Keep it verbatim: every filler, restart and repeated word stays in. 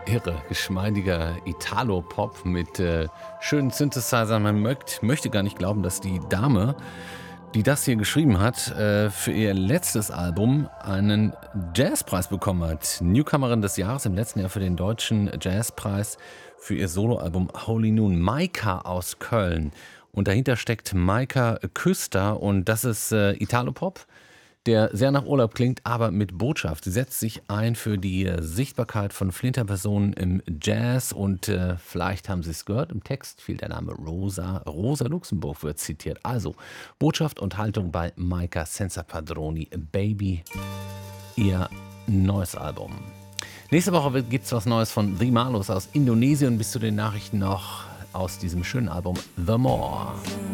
irre, geschmeidiger Italo-Pop mit äh, schönen Synthesizern. Man mögt, möchte gar nicht glauben, dass die Dame, die das hier geschrieben hat, äh, für ihr letztes Album einen Jazzpreis bekommen hat. Newcomerin des Jahres im letzten Jahr für den deutschen Jazzpreis für ihr Soloalbum Holy Noon. Maika aus Köln. Und dahinter steckt Maika Küster und das ist äh, Italo-Pop, der sehr nach Urlaub klingt, aber mit Botschaft. Sie setzt sich ein für die äh, Sichtbarkeit von Flinterpersonen im Jazz und äh, vielleicht haben Sie es gehört, im Text fiel der Name Rosa. Rosa Luxemburg wird zitiert. Also Botschaft und Haltung bei Maika Senza Padroni, Baby, ihr neues Album. Nächste Woche gibt es was Neues von The Marlos aus Indonesien bis zu den Nachrichten noch aus diesem schönen Album The More.